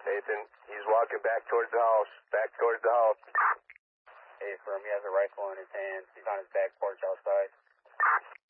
Nathan, he's walking back towards the house. Back towards the house. Hey, firm, he has a rifle in his hands. He's on his back porch outside.